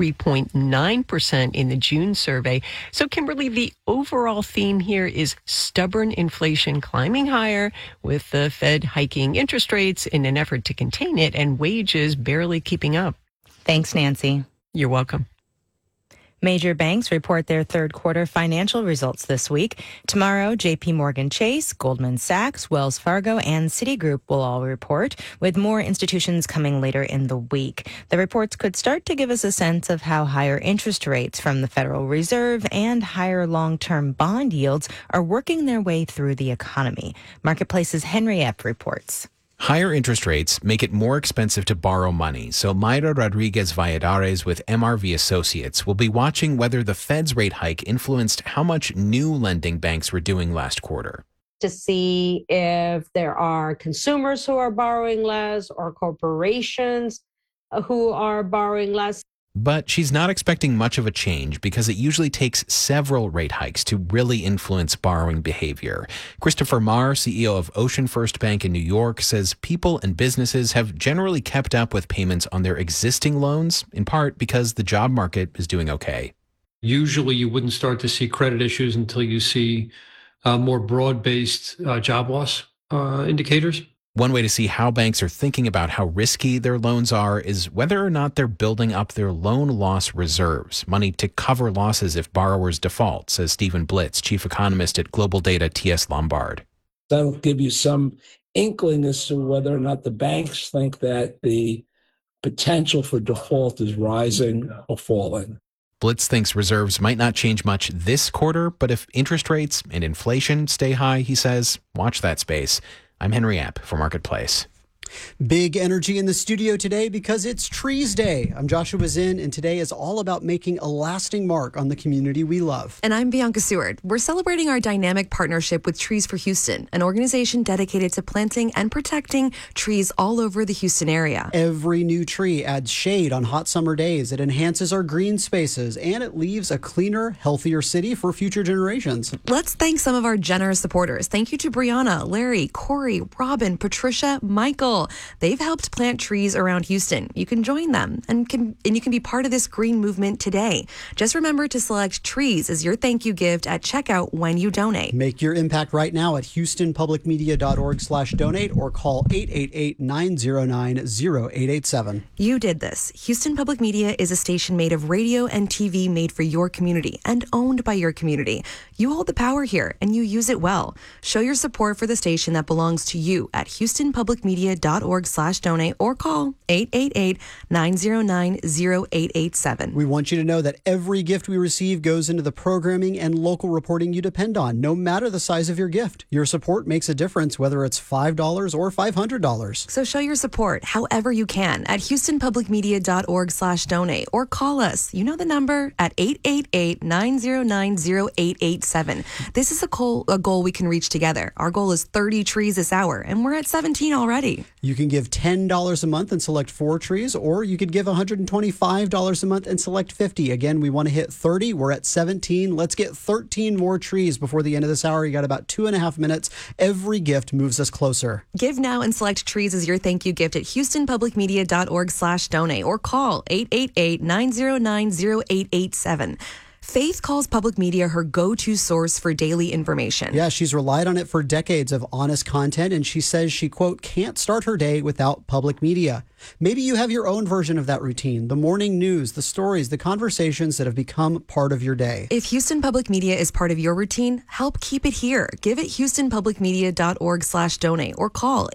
3.9% in the June survey. So, Kimberly, the overall theme here is stubborn inflation climbing higher, with the Fed hiking interest rates in an effort to contain it and wages barely keeping up. Thanks, Nancy. You're welcome. Major banks report their third quarter financial results this week. Tomorrow, JP Morgan Chase, Goldman Sachs, Wells Fargo, and Citigroup will all report, with more institutions coming later in the week. The reports could start to give us a sense of how higher interest rates from the Federal Reserve and higher long-term bond yields are working their way through the economy. Marketplace's Henry Epp reports. Higher interest rates make it more expensive to borrow money, so Mayra Rodriguez Valladares with MRV Associates will be watching whether the Fed's rate hike influenced how much new lending banks were doing last quarter. To see if there are consumers who are borrowing less or corporations who are borrowing less. But she's not expecting much of a change because it usually takes several rate hikes to really influence borrowing behavior. Christopher Marr, CEO of Ocean First Bank in New York, says people and businesses have generally kept up with payments on their existing loans, in part because the job market is doing okay. Usually you wouldn't start to see credit issues until you see more broad-based job loss indicators. One way to see how banks are thinking about how risky their loans are is whether or not they're building up their loan loss reserves, money to cover losses if borrowers default, says Stephen Blitz, chief economist at Global Data TS Lombard. That'll give you some inkling as to whether or not the banks think that the potential for default is rising or falling. Blitz thinks reserves might not change much this quarter, but if interest rates and inflation stay high, he says, watch that space. I'm Henry Epp for Marketplace. Big energy in the studio today because it's Trees Day. I'm Joshua Zinn, and today is all about making a lasting mark on the community we love. And I'm Bianca Seward. We're celebrating our dynamic partnership with Trees for Houston, an organization dedicated to planting and protecting trees all over the Houston area. Every new tree adds shade on hot summer days. It enhances our green spaces, and it leaves a cleaner, healthier city for future generations. Let's thank some of our generous supporters. Thank you to Brianna, Larry, Corey, Robin, Patricia, Michael, people. They've helped plant trees around Houston. You can join them and you can be part of this green movement today. Just remember to select trees as your thank you gift at checkout when you donate. Make your impact right now at houstonpublicmedia.org/donate or call 888-909-0887. You did this. Houston Public Media is a station made of radio and TV made for your community and owned by your community. You hold the power here and you use it well. Show your support for the station that belongs to you at houstonpublicmedia.org/donate or call 888-909-0887. We want you to know that every gift we receive goes into the programming and local reporting you depend on, no matter the size of your gift. Your support makes a difference, whether it's $5 or $500. So show your support however you can at houstonpublicmedia.org/donate or call us. You know the number at 888-909-0887. This is a goal we can reach together. Our goal is 30 trees this hour, and we're at 17 already. You can give $10 a month and select 4 trees, or you could give $125 a month and select 50. Again, we want to hit 30. We're at 17. Let's get 13 more trees before the end of this hour. You got about 2.5 minutes. Every gift moves us closer. Give now and select trees as your thank you gift at houstonpublicmedia.org/donate or call 888-909-0887. Faith calls public media her go-to source for daily information. Yeah, she's relied on it for decades of honest content, and she says she, quote, can't start her day without public media. Maybe you have your own version of that routine, the morning news, the stories, the conversations that have become part of your day. If Houston Public Media is part of your routine, help keep it here. Give it houstonpublicmedia.org/donate or call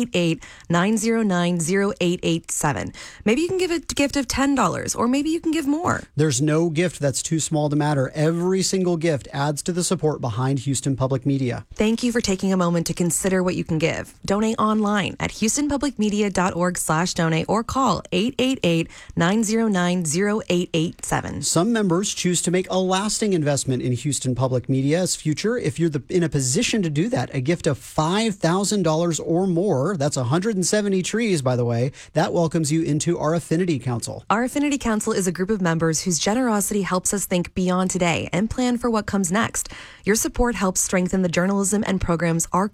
888-909-0887. Maybe you can give a gift of $10 or maybe you can give more. There's no gift that's too small to matter. Every single gift adds to the support behind Houston Public Media. Thank you for taking a moment to consider what you can give. Donate online at houstonpublicmedia.org/donate or call 888-909-0887. Some members choose to make a lasting investment in Houston Public Media's future. If you're in a position to do that, a gift of $5,000 or more, that's 170 trees, by the way, that welcomes you into our Affinity Council. Our Affinity Council is a group of members whose generosity helps us think beyond today and plan for what comes next. Your support helps strengthen the journalism and programs our